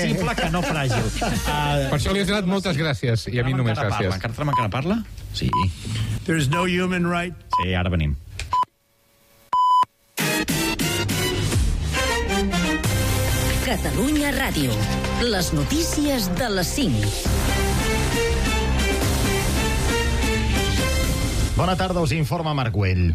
flexible que no fràgil. Per això li has donat moltes gràcies, i a mi només gràcies. Encara trama encara parla? Sí. There's no human right. Sí, ara venim. Catalunya Ràdio. Les notícies de les 5. Bona tarda, us informa Marc Güell.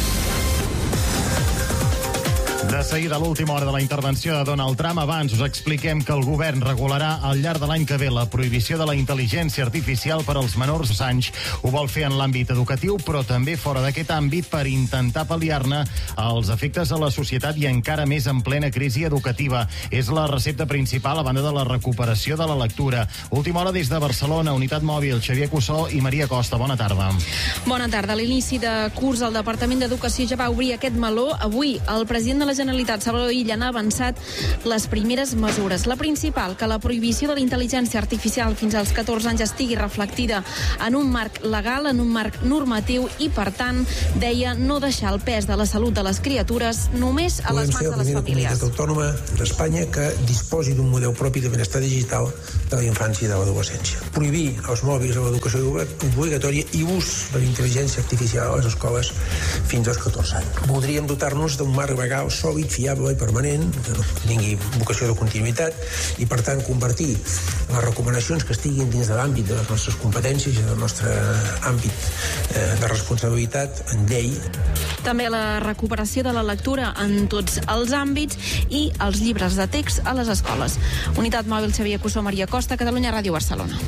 De seguida, a l'última hora de la intervenció de Donald Trump, abans us expliquem que el govern regularà al llarg de l'any que ve la prohibició de la intel·ligència artificial per als menors d'anys. Ho vol fer en l'àmbit educatiu, però també fora d'aquest àmbit per intentar pal·liar-ne els efectes a la societat i encara més en plena crisi educativa. És la recepta principal a banda de la recuperació de la lectura. Última hora des de Barcelona, Unitat Mòbil, Xavier Cussó i Maria Costa. Bona tarda. Bona tarda. A l'inici de curs, el Departament d'Educació ja va obrir aquest meló. Avui, el president de la Generalitat, Salvador Illa, ha avançat les primeres mesures. La principal, que la prohibició de la intel·ligència artificial fins als 14 anys estigui reflectida en un marc legal, en un marc normatiu i, per tant, deia no deixar el pes de la salut de les criatures només a les mans de les famílies. Podem ser la primera comunitat autònoma d'Espanya que disposi d'un model propi de benestar digital de la infància i de l'adolescència. Prohibir els mòbils a l'educació obligatòria i ús de la intel·ligència artificial a les escoles fins als 14 anys. Voldríem dotar-nos d'un marc legal sòlid, fiable i permanent, que no tingui vocació de continuïtat i, per tant, convertir les recomanacions que estiguin dins de l'àmbit de les nostres competències i del nostre àmbit de responsabilitat en llei. També la recuperació de la lectura en tots els àmbits i els llibres de text a les escoles. Unitat Mòbil, Xavier Cussó, Maria Costa, Catalunya Ràdio, Barcelona.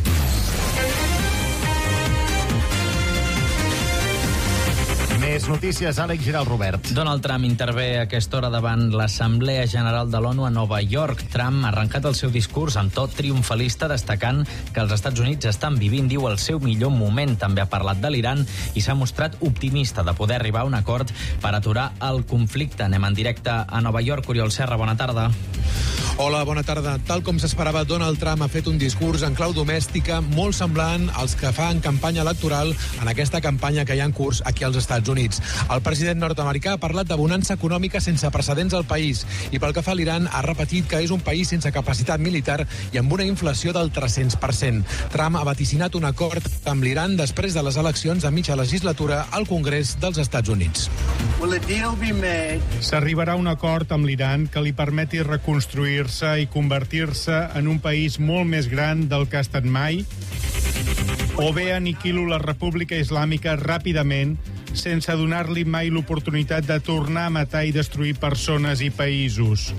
Més notícies, Àlex Giral, Robert. Donald Trump intervé a aquesta hora davant l'Assemblea General de l'ONU a Nova York. Trump ha arrencat el seu discurs amb to triomfalista, destacant que els Estats Units estan vivint, diu, el seu millor moment. També ha parlat de l'Iran i s'ha mostrat optimista de poder arribar a un acord per aturar el conflicte. Anem en directe a Nova York. Oriol Serra, bona tarda. Hola, bona tarda. Tal com s'esperava, Donald Trump ha fet un discurs en clau domèstica molt semblant als que fa en campanya electoral en aquesta campanya que hi ha en curs aquí als Estats Units. El president nord-americà ha parlat de bonança econòmica sense precedents al país i pel que fa a l'Iran ha repetit que és un país sense capacitat militar i amb una inflació del 300%. Trump ha vaticinat un acord amb l'Iran després de les eleccions a mitja legislatura al Congrés dels Estats Units. S'arribarà a un acord amb l'Iran que li permeti reconstruir-se i convertir-se en un país molt més gran del que ha estat mai, o bé aniquilo la República Islàmica ràpidament sense donar-li mai l'oportunitat de tornar a matar i destruir persones i països.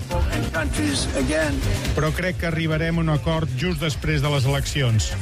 Però crec que arribarem a un acord just després de les eleccions.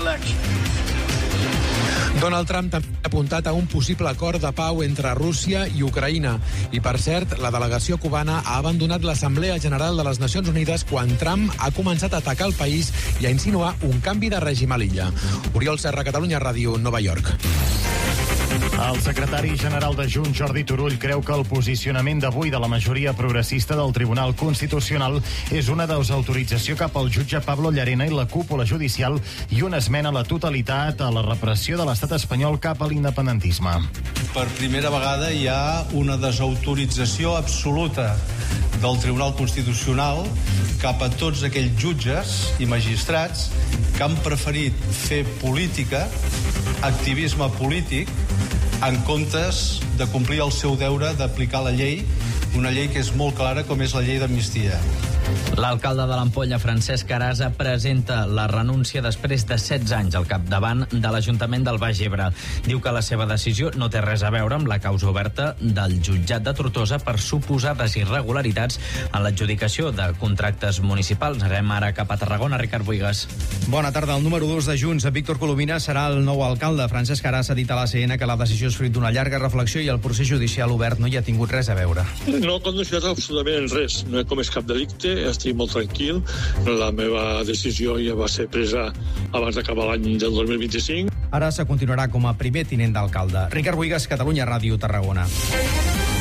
Donald Trump també ha apuntat a un possible acord de pau entre Rússia i Ucraïna. I, per cert, la delegació cubana ha abandonat l'Assemblea General de les Nacions Unides quan Trump ha començat a atacar el país i a insinuar un canvi de règim a l'illa. Oriol Serra, Catalunya Ràdio, Nova York. El secretari general de Junts, Jordi Turull, creu que el posicionament d'avui de la majoria progressista del Tribunal Constitucional és una desautorització cap al jutge Pablo Llarena i la cúpula judicial i una esmena a la totalitat a la repressió de l'estat espanyol cap a l'independentisme. Per primera vegada hi ha una desautorització absoluta del Tribunal Constitucional cap a tots aquells jutges i magistrats que han preferit fer política, activisme polític, en comptes de complir el seu deure d'aplicar la llei, una llei que és molt clara com és la llei d'amnistia. L'alcalde de l'Ampolla, Francesc Arasa, presenta la renúncia després de 16 anys al capdavant de l'Ajuntament del Baix Ebre. Diu que la seva decisió no té res a veure amb la causa oberta del jutjat de Tortosa per suposades irregularitats en l'adjudicació de contractes municipals. Anem ara cap a Tarragona. Ricard Buigas. Bona tarda. El número 2 de Junts, Víctor Colomina, serà el nou alcalde. Francesc Arasa ha dit a l'ACN que la decisió és fruit d'una llarga reflexió i el procés judicial obert no hi ha tingut res a veure. No he condicionat absolutament res. No he comès cap delicte, estic molt tranquil. La meva decisió ja va ser presa abans d'acabar l'any del 2025. Arasa continuarà com a primer tinent d'alcalde. Ricard Buigas, Catalunya Ràdio, Tarragona.